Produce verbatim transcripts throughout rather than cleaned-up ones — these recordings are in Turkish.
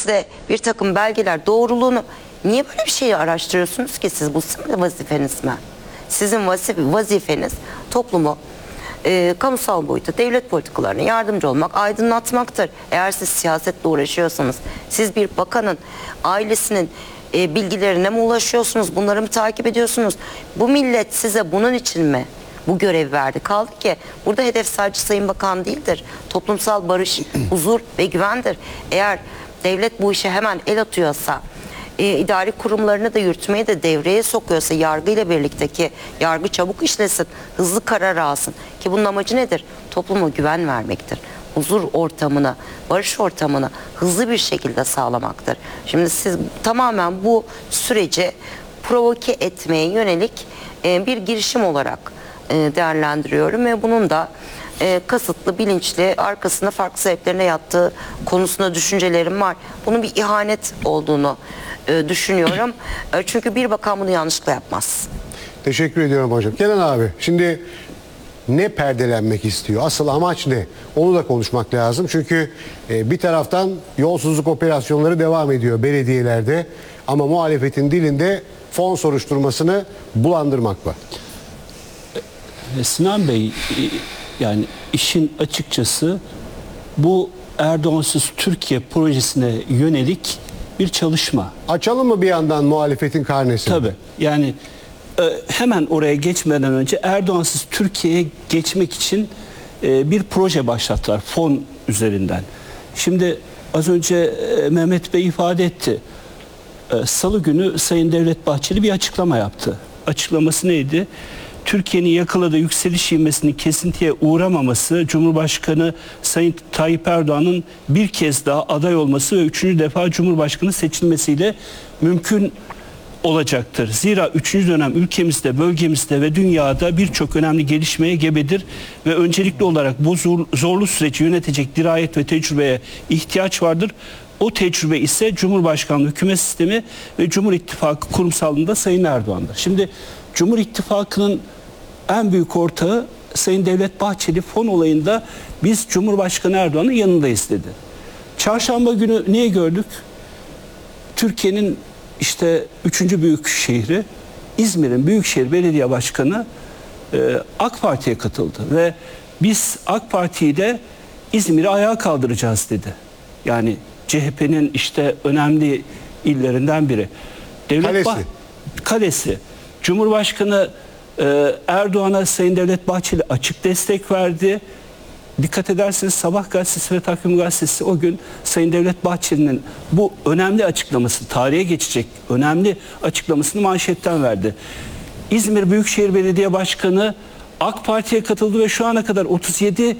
elinizde bir takım belgeler doğruluğunu niye böyle bir şeyi araştırıyorsunuz ki siz? Bu sizin vazifeniz mi? Sizin vazifeniz toplumu e, kamusal boyutta devlet politikalarına yardımcı olmak, aydınlatmaktır. Eğer siz siyasetle uğraşıyorsanız, siz bir bakanın ailesinin e, bilgilerine mi ulaşıyorsunuz, bunları mı takip ediyorsunuz? Bu millet size bunun için mi bu görev verdi? Kaldı ki burada hedef sadece Sayın Bakan değildir. Toplumsal barış, huzur ve güvendir. Eğer devlet bu işe hemen el atıyorsa, e, idari kurumlarını da yürütmeyi de devreye sokuyorsa, yargıyla birlikte ki yargı çabuk işlesin, hızlı karar alsın ki bunun amacı nedir? Topluma güven vermektir. Huzur ortamını, barış ortamını hızlı bir şekilde sağlamaktır. Şimdi siz tamamen bu süreci provoke etmeye yönelik e, bir girişim olarak e, değerlendiriyorum ve bunun da e, kasıtlı, bilinçli, arkasında farklı sebeplerine yattığı konusunda düşüncelerim var. Bunun bir ihanet olduğunu e, düşünüyorum. E, çünkü bir bakan bunu yanlışlıkla yapmaz. Teşekkür ediyorum hocam. Kenan abi, şimdi ne perdelenmek istiyor? Asıl amaç ne? Onu da konuşmak lazım. Çünkü e, bir taraftan yolsuzluk operasyonları devam ediyor belediyelerde. Ama muhalefetin dilinde fon soruşturmasını bulandırmak var. Sinan Bey, yani işin açıkçası bu Erdoğansız Türkiye projesine yönelik bir çalışma. Açalım mı bir yandan muhalefetin karnesini? Tabii. Yani hemen oraya geçmeden önce Erdoğansız Türkiye'ye geçmek için bir proje başlattılar fon üzerinden. Şimdi az önce Mehmet Bey ifade etti. Salı günü Sayın Devlet Bahçeli bir açıklama yaptı. Açıklaması neydi? Türkiye'nin yakaladığı yükseliş ivmesinin kesintiye uğramaması, Cumhurbaşkanı Sayın Tayyip Erdoğan'ın bir kez daha aday olması ve üçüncü defa Cumhurbaşkanı seçilmesiyle mümkün olacaktır. Zira üçüncü dönem ülkemizde, bölgemizde ve dünyada birçok önemli gelişmeye gebedir ve öncelikli olarak bu zorlu süreci yönetecek dirayet ve tecrübeye ihtiyaç vardır. O tecrübe ise Cumhurbaşkanlığı hükümet sistemi ve Cumhur İttifakı kurumsallığında Sayın Erdoğan'dır. Şimdi Cumhur İttifakı'nın en büyük ortağı Sayın Devlet Bahçeli fon olayında biz Cumhurbaşkanı Erdoğan'ın yanındayız dedi. Çarşamba günü niye gördük? Türkiye'nin işte üçüncü büyük şehri İzmir'in Büyükşehir Belediye Başkanı e, AK Parti'ye katıldı ve biz AK Parti'yi de İzmir'i ayağa kaldıracağız dedi. Yani C H P'nin işte önemli illerinden biri. Devlet Kalesi. Bah Kalesi. Cumhurbaşkanı e, Erdoğan'a Sayın Devlet Bahçeli açık destek verdi. Dikkat ederseniz Sabah gazetesi ve Takvim gazetesi o gün Sayın Devlet Bahçeli'nin bu önemli açıklaması, tarihe geçecek önemli açıklamasını manşetten verdi. İzmir Büyükşehir Belediye Başkanı AK Parti'ye katıldı ve şu ana kadar otuz yedi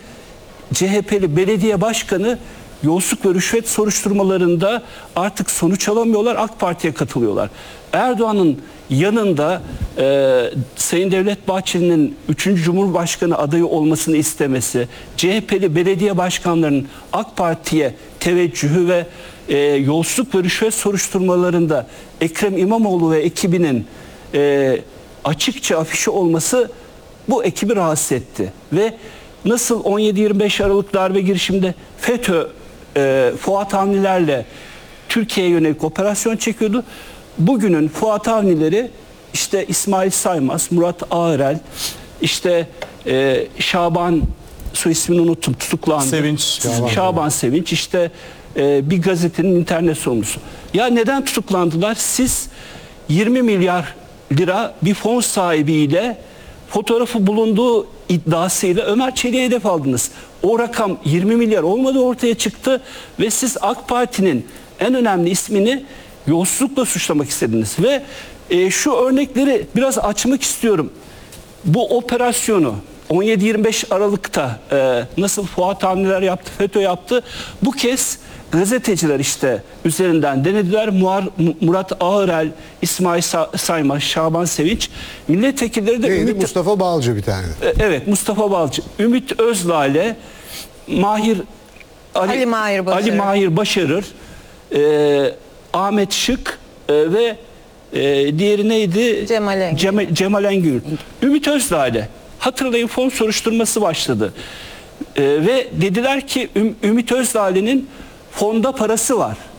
C H P'li belediye başkanı yolsuzluk ve rüşvet soruşturmalarında artık sonuç alamıyorlar, AK Parti'ye katılıyorlar. Erdoğan'ın yanında e, Sayın Devlet Bahçeli'nin üçüncü Cumhurbaşkanı adayı olmasını istemesi, C H P'li belediye başkanlarının AK Parti'ye teveccühü ve e, yolsuzluk ve rüşvet soruşturmalarında Ekrem İmamoğlu ve ekibinin e, açıkça afişi olması bu ekibi rahatsız etti. Ve nasıl on yedi yirmi beş Aralık darbe girişiminde FETÖ e, Fuat Avnilerle Türkiye'ye yönelik operasyon çekiyordu. Bugünün Fuat Avnileri işte İsmail Saymaz, Murat Ağırel, işte e, Şaban, soy ismini unuttum, tutuklandı. Sevinç. Şaban, Şaban Sevinç, işte e, bir gazetenin internet sorumlusu. Ya neden tutuklandılar? Siz yirmi milyar lira bir fon sahibiyle fotoğrafı bulunduğu iddiasıyla Ömer Çelik'e hedef aldınız. O rakam yirmi milyar olmadı, ortaya çıktı ve siz AK Parti'nin en önemli ismini yolsuzlukla suçlamak istediniz. Ve e, şu örnekleri biraz açmak istiyorum. Bu operasyonu on yedi yirmi beş Aralık'ta e, nasıl Fuat Avniler yaptı, FETÖ yaptı. Bu kez gazeteciler işte üzerinden denediler. Muar, Murat Ağırel, İsmail Saymaz, Şaban Sevinç, milletvekilleri de Neydi? Ümit, Mustafa Balcı bir tane. e, evet Mustafa Balcı, Ümit Özlale, Mahir Ali, Ali Mahir Başarır, Ali Mahir Başarır, e, Ahmet Şık e, ve e, diğeri neydi? Cemal Engin. Cemal, Cemal Engin. Ümit Özdağ'la hatırlayın fon soruşturması başladı. E, ve dediler ki Üm, Ümit Özdağ'ın fonda parası var.